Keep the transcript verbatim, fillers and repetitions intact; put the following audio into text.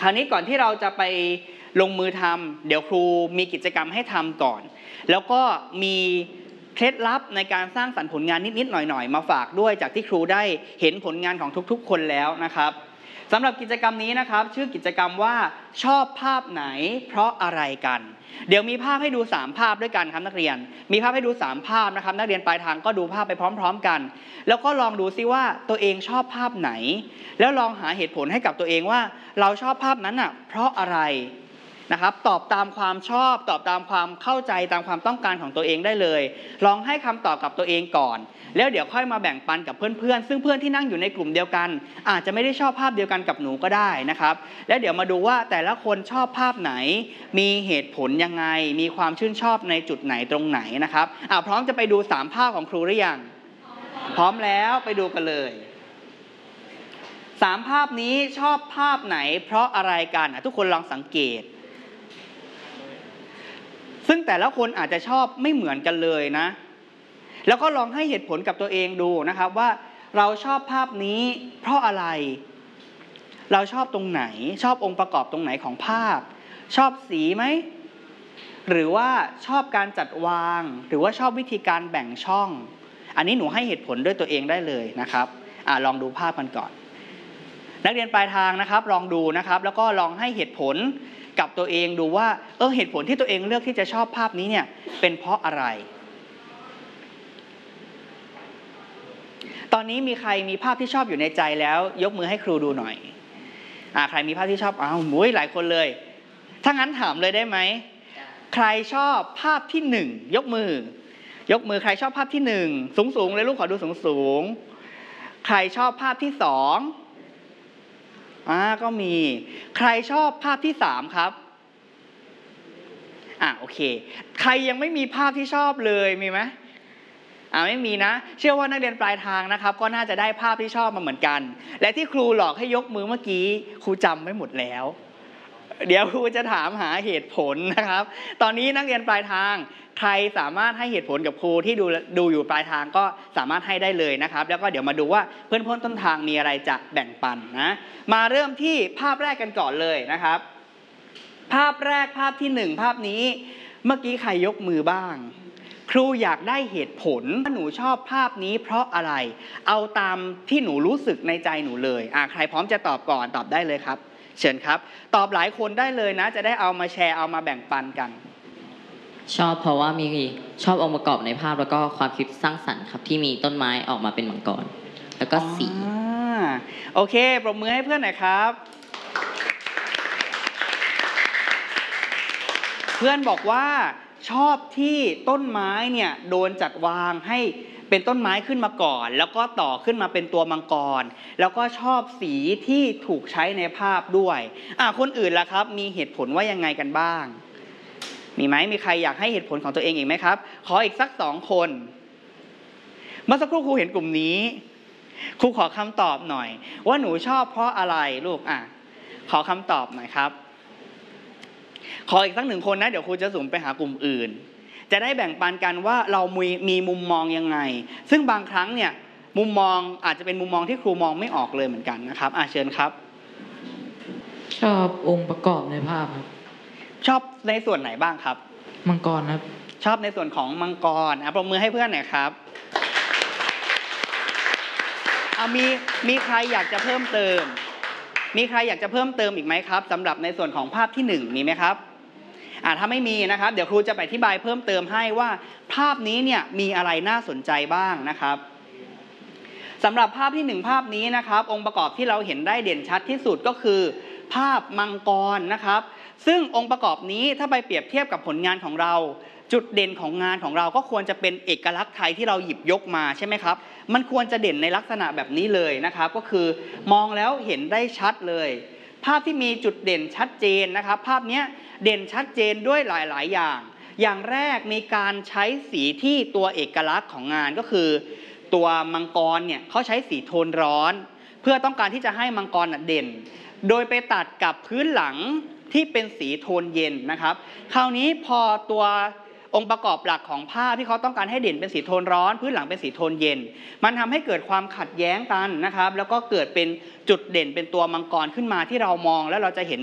คราวนี้ก่อนที่เราจะไปลงมือทำเดี๋ยวครูมีกิจกรรมให้ทำก่อนแล้วก็มีเคล็ดลับในการสร้างสรรค์ผลงานนิดๆหน่อยๆมาฝากด้วยจากที่ครูได้เห็นผลงานของทุกๆคนแล้วนะครับสำหรับกิจกรรมนี้นะครับชื่อกิจกรรมว่าชอบภาพไหนเพราะอะไรกันเดี๋ยวมีภาพให้ดูสามภาพด้วยกันครับนักเรียนมีภาพให้ดูสามภาพนะครับนักเรียนปลายทางก็ดูภาพไปพร้อมๆกันแล้วก็ลองดูซิว่าตัวเองชอบภาพไหนแล้วลองหาเหตุผลให้กับตัวเองว่าเราชอบภาพนั้นน่ะเพราะอะไรนะครับตอบตามความชอบตอบตามความเข้าใจตามความต้องการของตัวเองได้เลยลองให้คำตอบกับตัวเองก่อนแล้วเดี๋ยวค่อยมาแบ่งปันกับเพื่อนๆซึ่งเพื่อนที่นั่งอยู่ในกลุ่มเดียวกันอาจจะไม่ได้ชอบภาพเดียวกันกับหนูก็ได้นะครับแล้วเดี๋ยวมาดูว่าแต่ละคนชอบภาพไหนมีเหตุผลยังไงมีความชื่นชอบในจุดไหนตรงไหนนะครับอ่าพร้อมจะไปดูสามภาพของครูหรือยังพร้อมแล้วไปดูกันเลยสามภาพนี้ชอบภาพไหนเพราะอะไรกันทุกคนลองสังเกตซึ่งแต่ละคนอาจจะชอบไม่เหมือนกันเลยนะแล้วก็ลองให้เหตุผลกับตัวเองดูนะครับว่าเราชอบภาพนี้เพราะอะไรเราชอบตรงไหนชอบองค์ประกอบตรงไหนของภาพชอบสีไหมหรือว่าชอบการจัดวางหรือว่าชอบวิธีการแบ่งช่องอันนี้หนูให้เหตุผลด้วยตัวเองได้เลยนะครับอ่าลองดูภาพกันก่อนนักเรียนปลายทางนะครับลองดูนะครับแล้วก็ลองให้เหตุผลกับตัวเองดูว่าเออเหตุผลที่ตัวเองเลือกที่จะชอบภาพนี้เนี่ยเป็นเพราะอะไรตอนนี้มีใครมีภาพที่ชอบอยู่ในใจแล้วยกมือให้ครูดูหน่อยอ่าใครมีภาพที่ชอบอ้าวมุ้ยหลายคนเลยถ้างั้นถามเลยได้ไหมใครชอบภาพที่หนึ่งยกมือยกมือใครชอบภาพที่หนึ่งสูงสูงเลยลูกขอดูสูงสูงใครชอบภาพที่สองอ่าก็มีใครชอบภาพที่สามครับอ่าโอเคใครยังไม่มีภาพที่ชอบเลยมีไหมอ่าไม่มีนะเชื่อว่านักเรียนปลายทางนะครับก็น่าจะได้ภาพที่ชอบมาเหมือนกันและที่ครูหลอกให้ยกมือเมื่อกี้ครูจำไม่หมดแล้วเดี๋ยวครูจะถามหาเหตุผลนะครับตอนนี้นักเรียนปลายทางใครสามารถให้เหตุผลกับครูที่ดูดูอยู่ปลายทางก็สามารถให้ได้เลยนะครับแล้วก็เดี๋ยวมาดูว่าเพื่อนพ้นต้นทางมีอะไรจะแบ่งปันนะมาเริ่มที่ภาพแรกกันก่อนเลยนะครับภาพแรกภาพที่หนึ่งภาพนี้เมื่อกี้ใครยกมือบ้างครูอยากได้เหตุผลว่าหนูชอบภาพนี้เพราะอะไรเอาตามที่หนูรู้สึกในใจหนูเลยอ่ะใครพร้อมจะตอบก่อนตอบได้เลยครับเชิญครับตอบหลายคนได้เลยนะจะได้เอามาแชร์เอามาแบ่งปันกันชอบเพราะว่ามีชอบองค์ประกอบในภาพแล้วก็ความคิดสร้างสรรค์ครับที่มีต้นไม้ออกมาเป็นมังกรแล้วก็สีโอเคปรบมือให้เพื่อนหน่อยครับเพื่อนบอกว่าชอบที่ต้นไม้เนี่ยโดนจัดวางให้เป็นต้นไม้ขึ้นมาก่อนแล้วก็ต่อขึ้นมาเป็นตัวมังกรแล้วก็ชอบสีที่ถูกใช้ในภาพด้วยอ่ะคนอื่นล่ะครับมีเหตุผลว่ายังไงกันบ้างมีไหมมีใครอยากให้เหตุผลของตัวเองอีกไหมครับขออีกสักสองคนเมื่อสักครู่ครูเห็นกลุ่มนี้ครูขอคำตอบหน่อยว่าหนูชอบเพราะอะไรลูกอ่ะขอคำตอบหน่อยครับขออีกสักหนึ่งคนนะเดี๋ยวครูจะสุ่มไปหากลุ่มอื่นจะได้แบ่งปันกันว่าเรามีมีมุมมองยังไงซึ่งบางครั้งเนี่ยมุมมองอาจจะเป็นมุมมองที่ครูมองไม่ออกเลยเหมือนกันนะครับอ่ะเชิญครับชอบองค์ประกอบในภาพครับชอบในส่วนไหนบ้างครับมังกรครับชอบในส่วนของมังกรอ่ะปรบมือให้เพื่อนหน่อยครับอ่ะมีมีใครอยากจะเพิ่มเติมมีใครอยากจะเพิ่มเติมอีกไหมครับสำหรับในส่วนของภาพที่หนึ่งมีไหมครับอ่าถ้าไม่มีนะครับเดี๋ยวครูจะไปอธิบายเพิ่มเติมให้ว่าภาพนี้เนี่ยมีอะไรน่าสนใจบ้างนะครับสำหรับภาพที่หนึ่งภาพนี้นะครับองค์ประกอบที่เราเห็นได้เด่นชัดที่สุดก็คือภาพมังกรนะครับซึ่งองค์ประกอบนี้ถ้าไปเปรียบเทียบกับผลงานของเราจุดเด่นของงานของเราก็ควรจะเป็นเอกลักษณ์ไทยที่เราหยิบยกมาใช่ไหมครับมันควรจะเด่นในลักษณะแบบนี้เลยนะครับก็คือมองแล้วเห็นได้ชัดเลยภาพที่มีจุดเด่นชัดเจนนะครับภาพนี้เด่นชัดเจนด้วยหลายๆอย่างอย่างแรกมีการใช้สีที่ตัวเอกลักษณ์ของงานก็คือตัวมังกรเนี่ยเขาใช้สีโทนร้อนเพื่อต้องการที่จะให้มังกรเด่นโดยไปตัดกับพื้นหลังที่เป็นสีโทนเย็นนะครับคราวนี้พอตัวองค์ประกอบหลักของภาพที่เขาต้องการให้เด่นเป็นสีโทนร้อนพื้นหลังเป็นสีโทนเย็นมันทำให้เกิดความขัดแย้งกันนะครับแล้วก็เกิดเป็นจุดเด่นเป็นตัวมังกรขึ้นมาที่เรามองแล้วเราจะเห็น